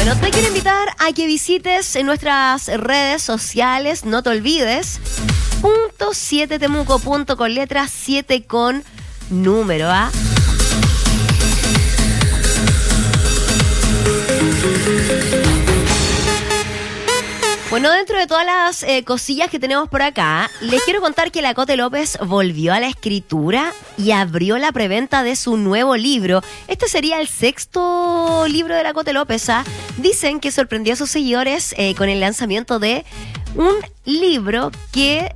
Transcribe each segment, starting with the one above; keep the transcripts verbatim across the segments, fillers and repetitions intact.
Bueno, te quiero invitar a que visites en nuestras redes sociales, no te olvides, punto siete temuco punto con letra siete con número, ¿ah? Bueno, dentro de todas las eh, cosillas que tenemos por acá, les quiero contar que la Cote López volvió a la escritura y abrió la preventa de su nuevo libro. Este sería el sexto libro de la Cote López, ¿ah? Dicen que sorprendió a sus seguidores eh, con el lanzamiento de un libro que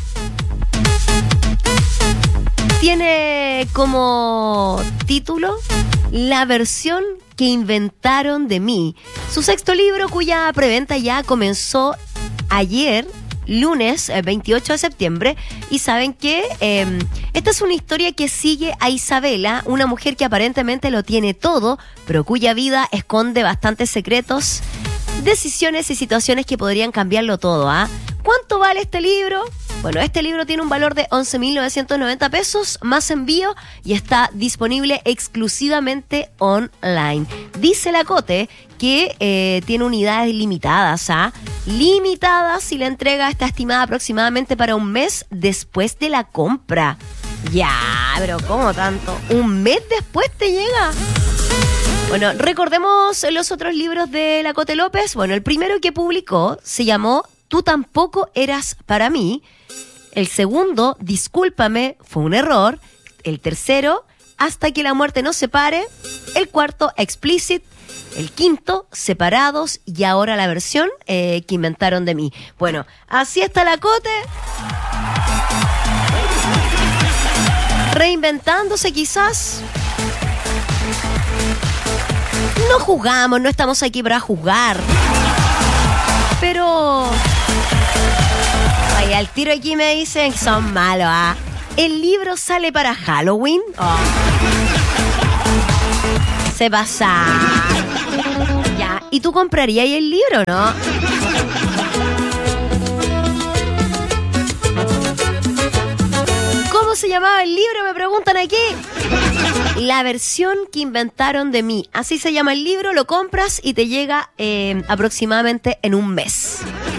tiene como título La versión que inventaron de mí. Su sexto libro, cuya preventa ya comenzó ayer, lunes veintiocho de septiembre. Y saben que eh, esta es una historia que sigue a Isabela, una mujer que aparentemente lo tiene todo, pero cuya vida esconde bastantes secretos, decisiones y situaciones que podrían cambiarlo todo, ¿ah? ¿Cuánto vale este libro? Bueno, este libro tiene un valor de once mil novecientos noventa pesos más envío y está disponible exclusivamente online. Dice la Cote que eh, tiene unidades limitadas, ¿ah? Limitadas, y la entrega está estimada aproximadamente para un mes después de la compra. Ya, pero ¿cómo tanto? ¿Un mes después te llega? Bueno, recordemos los otros libros de la Cote López. Bueno, el primero que publicó se llamó Tú tampoco eras para mí. El segundo, Discúlpame, fue un error. El tercero, Hasta que la muerte nos separe. El cuarto, Explicit. El quinto, Separados. Y ahora la versión eh, que inventaron de mí. Bueno, así está la Cote. Reinventándose quizás. No juzgamos, no estamos aquí para juzgar. Pero... Ay, al tiro aquí me dicen que son malos, ¿ah? ¿El libro sale para Halloween? Oh. Se pasa. Ya, ¿y tú comprarías el libro, no? ¿Cómo se llamaba el libro? Me preguntan aquí. La versión que inventaron de mí. Así se llama el libro, lo compras y te llega eh, aproximadamente en un mes.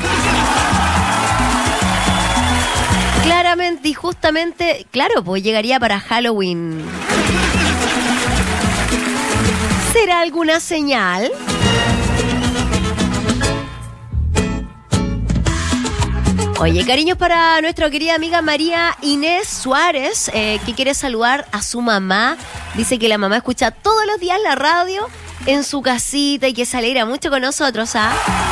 Claramente y justamente, claro, pues llegaría para Halloween. ¿Será alguna señal? Oye, cariños para nuestra querida amiga María Inés Suárez, eh, que quiere saludar a su mamá. Dice que la mamá escucha todos los días la radio en su casita y que se alegra mucho con nosotros, ¿ah?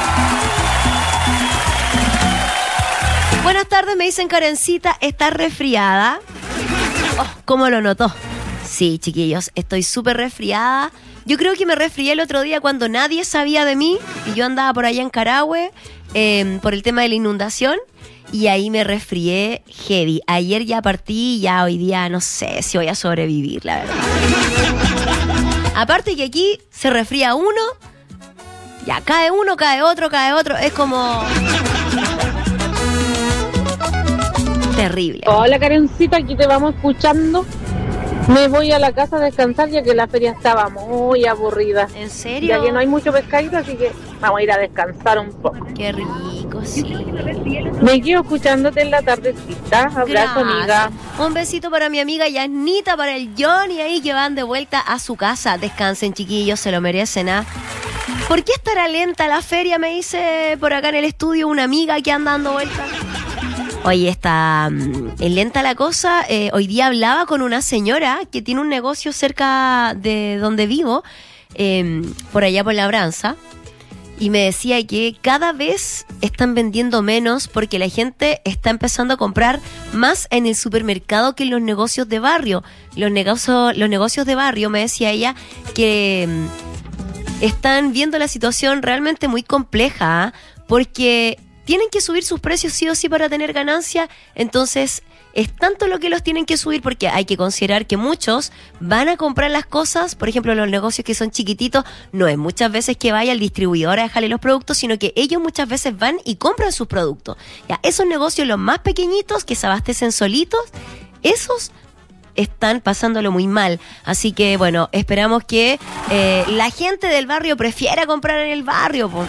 Buenas tardes, me dicen Karencita, ¿está resfriada? Oh, ¿cómo lo notó? Sí, chiquillos, estoy súper resfriada. Yo creo que me resfrié el otro día cuando nadie sabía de mí y yo andaba por allá en Carahue eh, por el tema de la inundación y ahí me resfrié heavy. Ayer ya partí y ya hoy día no sé si voy a sobrevivir, la verdad. Aparte que aquí se resfría uno, ya cae uno, cae otro, cae otro, es como... terrible. Hola Karencita, aquí te vamos escuchando. Me voy a la casa a descansar ya que la feria estaba muy aburrida. ¿En serio? Ya que no hay mucho pescadito, así que vamos a ir a descansar un poco. Qué rico, sí. Me quedo escuchándote en la tardecita. Abrazo, Gracias. amiga. Un besito para mi amiga Yanita, para el Johnny ahí que van de vuelta a su casa. Descansen, chiquillos, se lo merecen, ¿ah? ¿Por qué estará lenta la feria? Me dice por acá en el estudio una amiga que anda dando vueltas. Oye, está um, lenta la cosa. Eh, hoy día hablaba con una señora que tiene un negocio cerca de donde vivo, eh, por allá por Labranza, y me decía que cada vez están vendiendo menos porque la gente está empezando a comprar más en el supermercado que en los negocios de barrio. Los negocios, los negocios de barrio, me decía ella, que um, están viendo la situación realmente muy compleja, ¿eh? Porque... tienen que subir sus precios sí o sí para tener ganancia, entonces es tanto lo que los tienen que subir porque hay que considerar que muchos van a comprar las cosas, por ejemplo los negocios que son chiquititos, no es muchas veces que vaya el distribuidor a dejarle los productos, sino que ellos muchas veces van y compran sus productos. Ya, esos negocios, los más pequeñitos que se abastecen solitos, esos están pasándolo muy mal. Así que, bueno, esperamos que eh, la gente del barrio prefiera comprar en el barrio, po.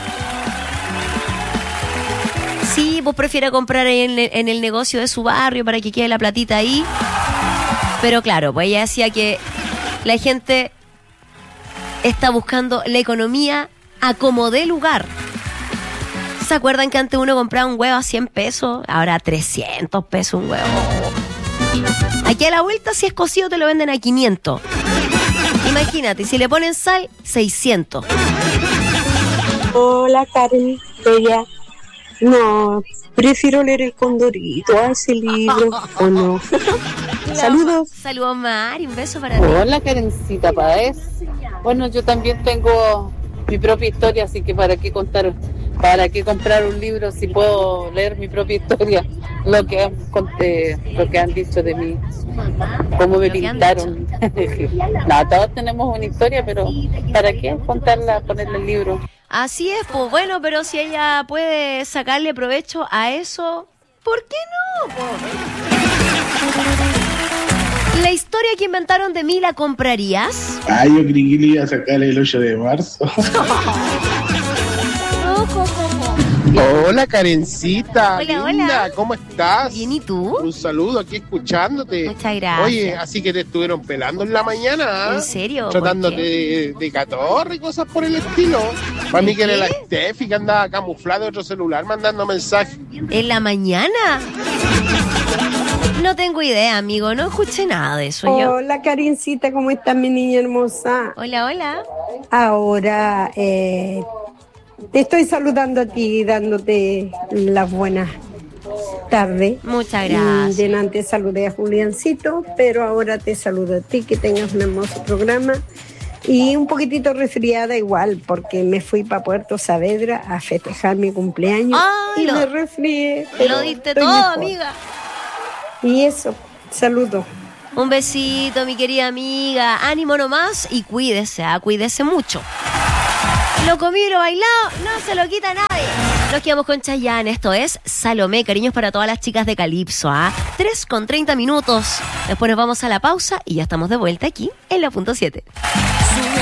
Sí, pues prefiera comprar en, en el negocio de su barrio para que quede la platita ahí. Pero claro, pues ella decía que la gente está buscando la economía a como dé lugar. ¿Se acuerdan que antes uno compraba un huevo a cien pesos? Ahora a trescientos pesos un huevo. Aquí a la vuelta, si es cocido, te lo venden a quinientos. Imagínate, si le ponen sal, seiscientos. Hola, Karen, bella. No, prefiero leer El Condorito a ese libro, ¿o no? Saludos. Saludos, Mari, un beso para ti. Hola, Karencita Páez. Bueno, yo también tengo mi propia historia, así que para qué contar, para qué comprar un libro si puedo leer mi propia historia, lo que han, conté, lo que han dicho de mí, cómo me pintaron. No, todos tenemos una historia, pero ¿para qué contarla, ponerle el libro? Así es, pues bueno, pero si ella puede sacarle provecho a eso, ¿por qué no? Po? La historia que inventaron de mí, ¿la comprarías? Ah, yo creí que le iba a sacar el ocho de marzo. Hola, Karencita. Hola, linda, hola. ¿Cómo estás? Bien, ¿y tú? Un saludo aquí escuchándote. Muchas gracias. Oye, así que te estuvieron pelando en la mañana. ¿Eh? ¿En serio? Tratándote de, de catorra y cosas por el estilo. Para mí que era la Steffi que andaba camuflada de otro celular mandando mensajes. ¿En la mañana? No tengo idea, amigo. No escuché nada de eso yo. Hola, Karencita, ¿cómo estás, mi niña hermosa? Hola, hola. Ahora, eh, te estoy saludando a ti, dándote las buenas tardes. Muchas gracias. Delante saludé a Juliancito, pero ahora te saludo a ti, que tengas un hermoso programa. Y un poquitito resfriada igual, porque me fui para Puerto Saavedra a festejar mi cumpleaños. Ay, y lo, me resfrié. Lo diste todo, mejor. amiga. Y eso, saludo. Un besito, mi querida amiga. Ánimo nomás y cuídese, ¿ah? Cuídese mucho. Lo comido y lo bailado no se lo quita nadie. Nos quedamos con Chayanne. Esto es Salomé. Cariños para todas las chicas de Calipso, ¿ah? tres con treinta minutos. Después nos vamos a la pausa y ya estamos de vuelta aquí en la punto siete.